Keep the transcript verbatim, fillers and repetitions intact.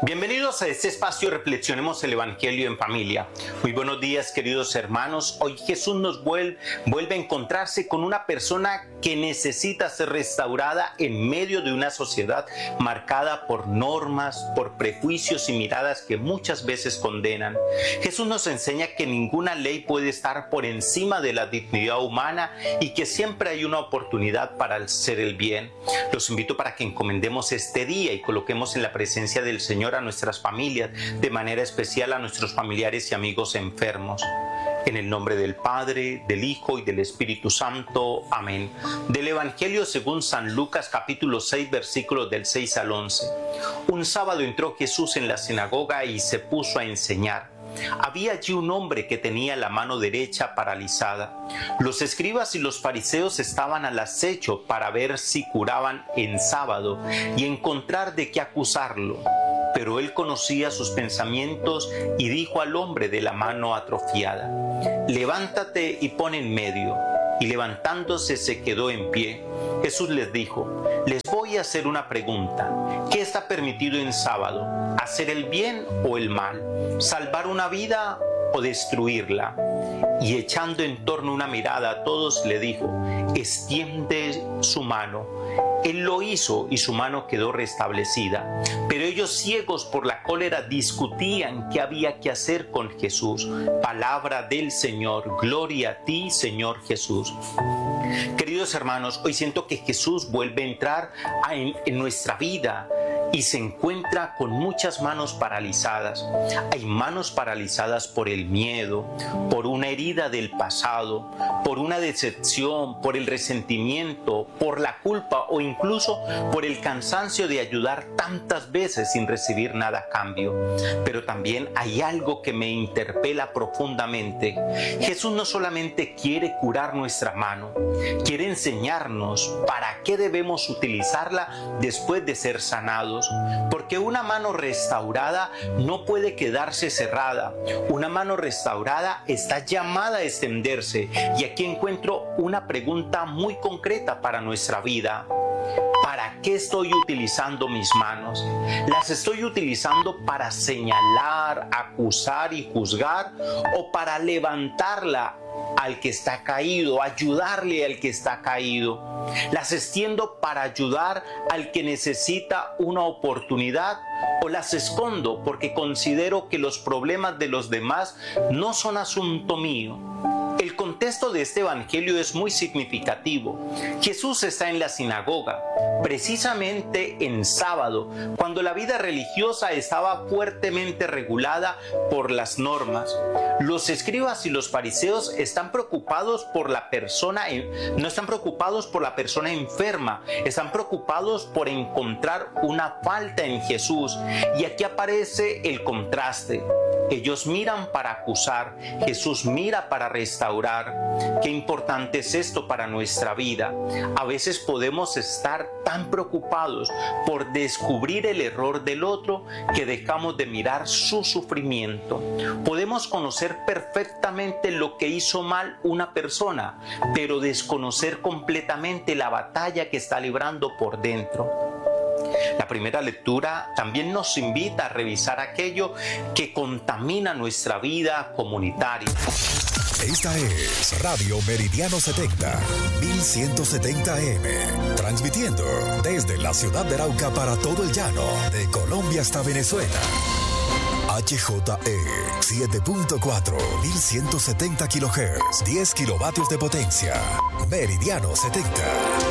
Bienvenidos a este espacio Reflexionemos el Evangelio en Familia. Muy buenos días, queridos hermanos. Hoy Jesús nos vuelve, vuelve a encontrarse con una persona que necesita ser restaurada en medio de una sociedad marcada por normas, por prejuicios y miradas que muchas veces condenan. Jesús nos enseña que ninguna ley puede estar por encima de la dignidad humana y que siempre hay una oportunidad para hacer el bien. Los invito para que encomendemos este día y coloquemos en la presencia del Señor a nuestras familias, de manera especial a nuestros familiares y amigos enfermos. En el nombre del Padre, del Hijo y del Espíritu Santo. Amén. Del Evangelio según San Lucas, capítulo seis, versículos del seis al once. Un sábado entró Jesús en la sinagoga y se puso a enseñar. Había allí un hombre que tenía la mano derecha paralizada. Los escribas y los fariseos estaban al acecho para ver si curaban en sábado y encontrar de qué acusarlo. Pero él conocía sus pensamientos y dijo al hombre de la mano atrofiada: levántate y pon en medio. Y levantándose se quedó en pie. Jesús les dijo: les voy a hacer una pregunta. ¿Qué está permitido en sábado? ¿Hacer el bien o el mal? ¿Salvar una vida o destruirla? Y echando en torno una mirada a todos le dijo: extiende su mano. Él lo hizo y su mano quedó restablecida. Pero ellos, ciegos por la cólera, discutían qué había que hacer con Jesús. Palabra del Señor. Gloria a ti, Señor Jesús. Queridos hermanos, hoy siento que Jesús vuelve a entrar en, en nuestra vida y se encuentra con muchas manos paralizadas. Hay manos paralizadas por el miedo, por una herida del pasado, por una decepción, por el resentimiento, por la culpa o incluso por el cansancio de ayudar tantas veces sin recibir nada a cambio. Pero también hay algo que me interpela profundamente. Jesús no solamente quiere curar nuestra mano, quiere enseñarnos para qué debemos utilizarla después de ser sanados. Porque una mano restaurada no puede quedarse cerrada. Una mano restaurada está llamada a extenderse. Y aquí encuentro una pregunta muy concreta para nuestra vida. ¿Para qué estoy utilizando mis manos? ¿Las estoy utilizando para señalar, acusar y juzgar? ¿O para levantarla al que está caído, ayudarle al que está caído? ¿Las extiendo para ayudar al que necesita una oportunidad? ¿O las escondo porque considero que los problemas de los demás no son asunto mío? El contexto de este evangelio es muy significativo. Jesús está en la sinagoga, precisamente en sábado, cuando la vida religiosa estaba fuertemente regulada por las normas. Los escribas y los fariseos están preocupados por la persona, no están preocupados por la persona enferma, están preocupados por encontrar una falta en Jesús. Y aquí aparece el contraste. Ellos miran para acusar, Jesús mira para restaurar. Qué importante es esto para nuestra vida. A veces podemos estar tan preocupados por descubrir el error del otro que dejamos de mirar su sufrimiento. Podemos conocer perfectamente lo que hizo mal una persona, pero desconocer completamente la batalla que está librando por dentro. La primera lectura también nos invita a revisar aquello que contamina nuestra vida comunitaria. Esta es Radio Meridiano setenta, mil ciento setenta A M, transmitiendo desde la ciudad de Arauca para todo el llano, de Colombia hasta Venezuela. H J E siete punto cuatro, mil ciento setenta kilohertz, diez kilovatios de potencia. Meridiano setenta.